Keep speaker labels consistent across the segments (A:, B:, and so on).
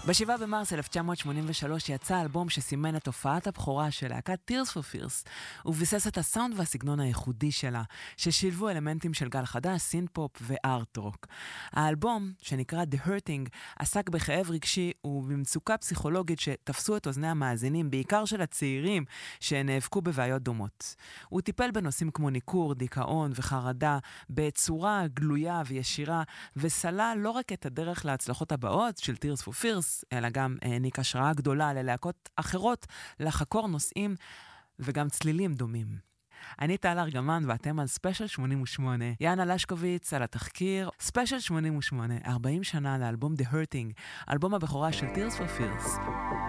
A: ב-7 במרס 1983 יצא אלבום שסימן את הופעת הבכורה של להקת Tears for Fears, וביסס את הסאונד והסגנון הייחודי שלה, ששילבו אלמנטים של גל חדש, סינט-פופ וארט רוק. האלבום, שנקרא The Hurting, עסק בכאב רגשי ובמצוקה פסיכולוגית שתפסו את אוזני המאזינים, בעיקר של הצעירים שנאבקו בבעיות דומות. הוא טיפל בנושאים כמו ניכור, דיכאון וחרדה, בצורה גלויה וישירה, וסלל לא רק את הדרך להצלחות הבאות של Tears for Fears, אלא גם העניק השראה גדולה ללהקות אחרות לחקור נושאים וגם צלילים דומים. אני טל ארגמן ואתם על ספיישל 88. יאנה לשקוביץ על התחקיר. ספיישל 88, 40 שנה לאלבום The Hurting, אלבום הבכורה של Tears for Fears.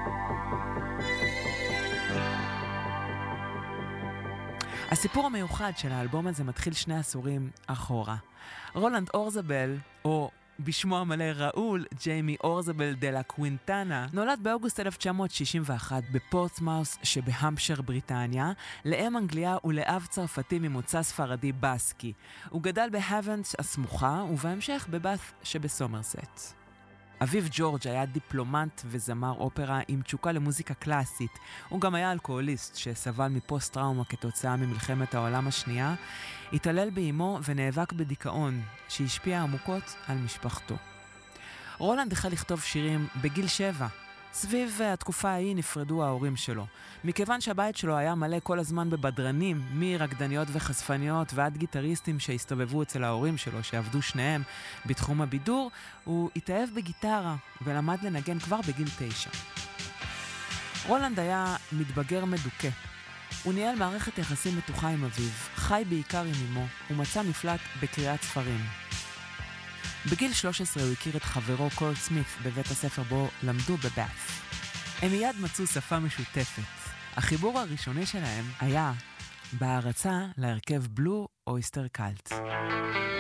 A: הסיפור המיוחד של האלבום הזה מתחיל 2 עשורים אחורה. רולנד אורזבל, או בשמו המלא ראול ג'יימי אורזבל דלה קווינטנה, נולד באוגוסט 1961 בפורטסמאוס שבהמפשר בריטניה, לאם אנגליה ולאב צרפתי ממוצא ספרדי בסקי. הוא גדל בהוונס הסמוכה ובהמשך בבת שבסומרסט. אביו ג'ורג' היה דיפלומט וזמר אופרה עם תשוקה למוזיקה קלאסית. הוא גם היה אלכוהוליסט שסבל מפוסט טראומה כתוצאה ממלחמת העולם השנייה, התעלל באמו ונאבק בדיכאון שהשפיע עמוקות על משפחתו. רולנד החל לכתוב שירים בגיל 7. סביב התקופה ההיא נפרדו ההורים שלו. מכיוון שהבית שלו היה מלא כל הזמן בבדרנים, מרקדניות וחשפניות ועד גיטריסטים שהסתובבו אצל ההורים שלו, שעבדו שניהם בתחום הבידור, הוא התאהב בגיטרה ולמד לנגן כבר בגיל 9. רולנד היה מתבגר מדוכא. הוא ניהל מערכת יחסים מתוחה עם אביו, חי בעיקר עם אמו, ומצא מפלט בקריאת ספרים. בגיל 13 הוא הכיר את חברו קורט סמית בבית הספר בו למדו בבת. הם מיד מצאו שפה משותפת. החיבור הראשוני שלהם היה בהערצה להרכב בלו אויסטר קאלט.